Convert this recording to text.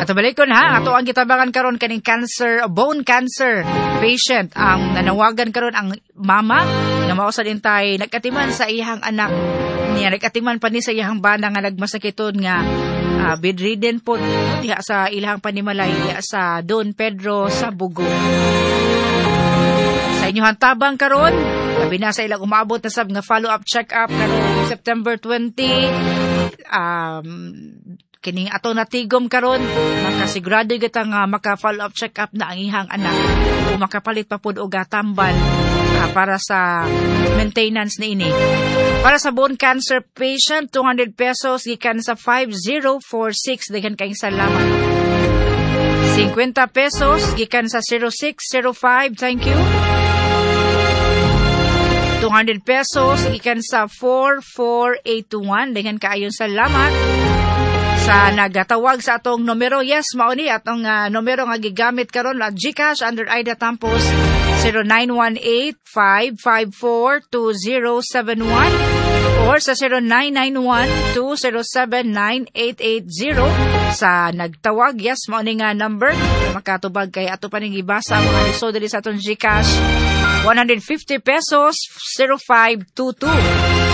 Katubalikon ha, ato ang gitabangan karon kaning cancer, bone cancer patient. Ang nanawagan karon ang mama nga mao sa dintay nagkatiman sa iyang anak niya, nagkatiman pa ni sa iyang bana nga nagmasakiton nga bedridden po diha sa ilang panimalay diha sa Don Pedro sa Bugo. Sa inyong tabang karon, labi na sa ilang umabot na sab nga follow-up check-up karon September 20. Kining ato natigom karon, makasigurado kita nga maka-follow-up check-up na ang ihang anak o makapalit pa pud og tambal para sa maintenance ni ini. Para sa bone cancer patient, 200 pesos gikan sa 5046. Daghan kayong salamat. 50 pesos gikan sa 0605. Thank you. 200 pesos gikan sa 4481. Daghan kaayong salamat. Sa nagatawag sa atong numero, yes, mauni atong numero nga gigamit karon la GCash under Ida Tampos 0918-554-2071 or sa 0991-207-9880. Sa nagtawag, yes, mauni nga number makatubag kay ato pa ning ibasa ang mga liso diri sa atong GCash 150 pesos 0522.